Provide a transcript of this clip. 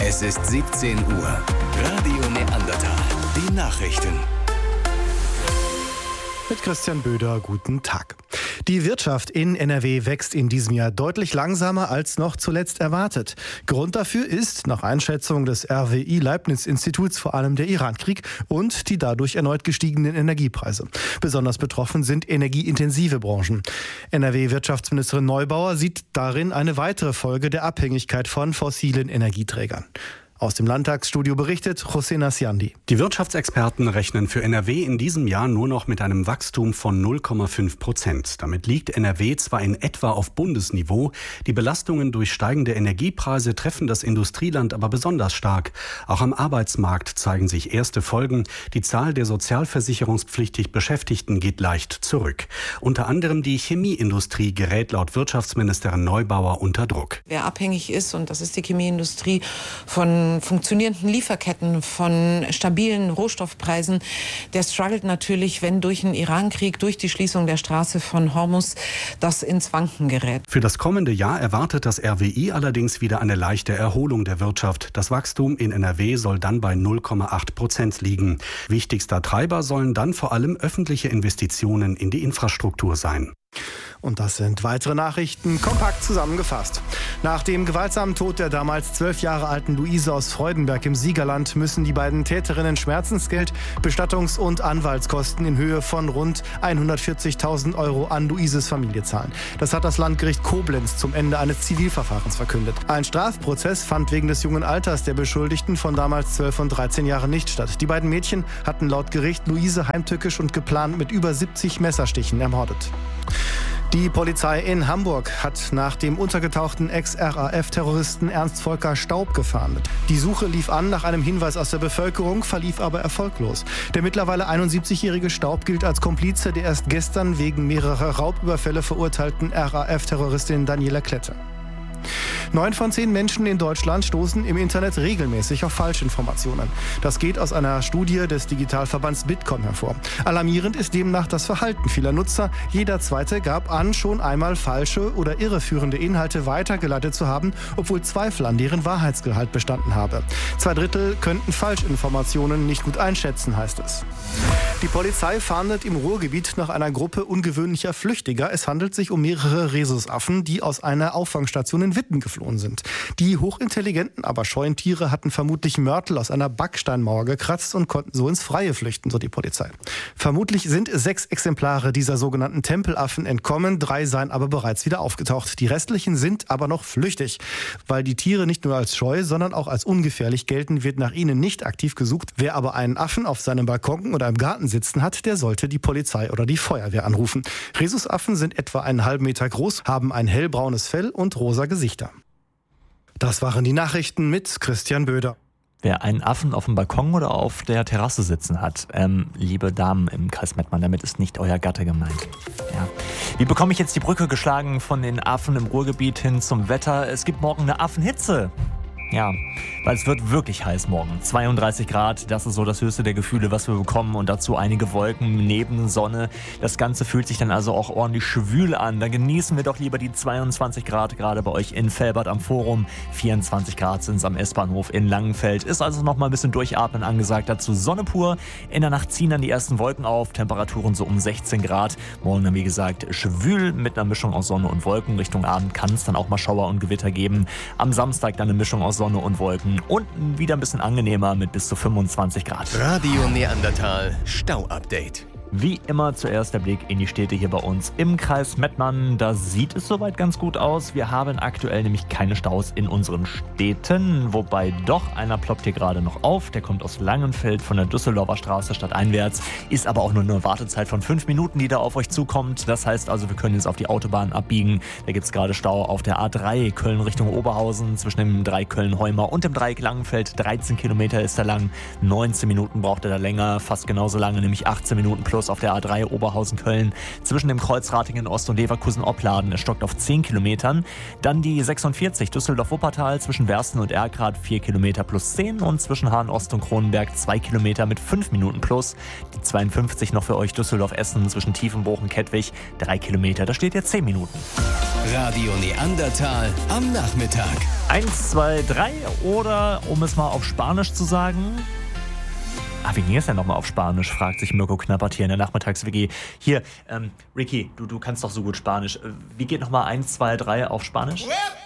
Es ist 17 Uhr. Radio Neandertal. Die Nachrichten. Mit Christian Böder, guten Tag. Die Wirtschaft in NRW wächst in diesem Jahr deutlich langsamer als noch zuletzt erwartet. Grund dafür ist, nach Einschätzung des RWI-Leibniz-Instituts, vor allem der Irankrieg und die dadurch erneut gestiegenen Energiepreise. Besonders betroffen sind energieintensive Branchen. NRW-Wirtschaftsministerin Neubauer sieht darin eine weitere Folge der Abhängigkeit von fossilen Energieträgern. Aus dem Landtagsstudio berichtet José Nasiandi. Die Wirtschaftsexperten rechnen für NRW in diesem Jahr nur noch mit einem Wachstum von 0,5%. Damit liegt NRW zwar in etwa auf Bundesniveau, die Belastungen durch steigende Energiepreise treffen das Industrieland aber besonders stark. Auch am Arbeitsmarkt zeigen sich erste Folgen. Die Zahl der sozialversicherungspflichtig Beschäftigten geht leicht zurück. Unter anderem die Chemieindustrie gerät laut Wirtschaftsministerin Neubauer unter Druck. Wer abhängig ist, und das ist die Chemieindustrie, von funktionierenden Lieferketten, von stabilen Rohstoffpreisen, der struggelt natürlich, wenn durch den Irankrieg, durch die Schließung der Straße von Hormuz, das ins Wanken gerät. Für das kommende Jahr erwartet das RWI allerdings wieder eine leichte Erholung der Wirtschaft. Das Wachstum in NRW soll dann bei 0,8% liegen. Wichtigster Treiber sollen dann vor allem öffentliche Investitionen in die Infrastruktur sein. Und das sind weitere Nachrichten, kompakt zusammengefasst. Nach dem gewaltsamen Tod der damals 12 Jahre alten Luise aus Freudenberg im Siegerland müssen die beiden Täterinnen Schmerzensgeld, Bestattungs- und Anwaltskosten in Höhe von rund 140.000 Euro an Luises Familie zahlen. Das hat das Landgericht Koblenz zum Ende eines Zivilverfahrens verkündet. Ein Strafprozess fand wegen des jungen Alters der Beschuldigten von damals 12 und 13 Jahren nicht statt. Die beiden Mädchen hatten laut Gericht Luise heimtückisch und geplant mit über 70 Messerstichen ermordet. Die Polizei in Hamburg hat nach dem untergetauchten Ex-RAF-Terroristen Ernst Volker Staub gefahndet. Die Suche lief an nach einem Hinweis aus der Bevölkerung, verlief aber erfolglos. Der mittlerweile 71-jährige Staub gilt als Komplize der erst gestern wegen mehrerer Raubüberfälle verurteilten RAF-Terroristin Daniela Klette. 9 von 10 Menschen in Deutschland stoßen im Internet regelmäßig auf Falschinformationen. Das geht aus einer Studie des Digitalverbands Bitkom hervor. Alarmierend ist demnach das Verhalten vieler Nutzer. Jeder Zweite gab an, schon einmal falsche oder irreführende Inhalte weitergeleitet zu haben, obwohl Zweifel an deren Wahrheitsgehalt bestanden habe. 2/3 könnten Falschinformationen nicht gut einschätzen, heißt es. Die Polizei fahndet im Ruhrgebiet nach einer Gruppe ungewöhnlicher Flüchtiger. Es handelt sich um mehrere Rhesusaffen, die aus einer Auffangstation in Witten geflohen sind. Die hochintelligenten, aber scheuen Tiere hatten vermutlich Mörtel aus einer Backsteinmauer gekratzt und konnten so ins Freie flüchten, so die Polizei. Vermutlich sind 6 Exemplare dieser sogenannten Tempelaffen entkommen, 3 seien aber bereits wieder aufgetaucht. Die restlichen sind aber noch flüchtig. Weil die Tiere nicht nur als scheu, sondern auch als ungefährlich gelten, wird nach ihnen nicht aktiv gesucht. Wer aber einen Affen auf seinem Balkon oder im Garten sitzen hat, der sollte die Polizei oder die Feuerwehr anrufen. Rhesusaffen sind etwa einen halben Meter groß, haben ein hellbraunes Fell und rosa Gesichter. Das waren die Nachrichten mit Christian Böder. Wer einen Affen auf dem Balkon oder auf der Terrasse sitzen hat, liebe Damen im Kreis Mettmann, damit ist nicht euer Gatte gemeint. Ja. Wie bekomme ich jetzt die Brücke geschlagen von den Affen im Ruhrgebiet hin zum Wetter? Es gibt morgen eine Affenhitze. Ja, weil es wird wirklich heiß morgen. 32 Grad, das ist so das höchste der Gefühle, was wir bekommen. Und dazu einige Wolken, Nebensonne. Das Ganze fühlt sich dann also auch ordentlich schwül an. Dann genießen wir doch lieber die 22 Grad, gerade bei euch in Velbert am Forum. 24 Grad sind es am S-Bahnhof in Langenfeld. Ist also noch mal ein bisschen durchatmen angesagt. Dazu Sonne pur. In der Nacht ziehen dann die ersten Wolken auf. Temperaturen so um 16 Grad. Morgen dann, wie gesagt, schwül mit einer Mischung aus Sonne und Wolken. Richtung Abend kann es dann auch mal Schauer und Gewitter geben. Am Samstag dann eine Mischung aus Sonne und Wolken und wieder ein bisschen angenehmer mit bis zu 25 Grad. Radio Neandertal Stau-Update. Wie immer zuerst der Blick in die Städte hier bei uns im Kreis Mettmann. Da sieht es soweit ganz gut aus. Wir haben aktuell nämlich keine Staus in unseren Städten. Wobei doch einer ploppt hier gerade noch auf. Der kommt aus Langenfeld von der Düsseldorfer Straße stadteinwärts. Ist aber auch nur eine Wartezeit von 5 Minuten, die da auf euch zukommt. Das heißt also, wir können jetzt auf die Autobahn abbiegen. Da gibt es gerade Stau auf der A3 Köln Richtung Oberhausen zwischen dem Dreieck Köln-Heuma und dem Dreieck Langenfeld. 13 Kilometer ist er lang. 19 Minuten braucht er da länger. Fast genauso lange, nämlich 18 Minuten plus. plus auf der A3 Oberhausen-Köln zwischen dem Kreuz Ratingen-Ost und Leverkusen-Opladen. Es stockt auf 10 Kilometern. Dann die 46 Düsseldorf-Wuppertal zwischen Wersten und Erkrath 4 Kilometer plus 10 und zwischen Hahn-Ost und Kronenberg 2 Kilometer mit 5 Minuten plus. Die 52 noch für euch Düsseldorf-Essen zwischen Tiefenbruch und Kettwig 3 Kilometer. Da steht jetzt 10 Minuten. Radio Neandertal am Nachmittag. 1, 2, 3 oder, um es mal auf Spanisch zu sagen... wie ging es denn nochmal auf Spanisch, fragt sich Mirko Knappert hier in der Nachmittags-WG. Hier, Ricky, du kannst doch so gut Spanisch. Wie geht nochmal 1, 2, 3 auf Spanisch?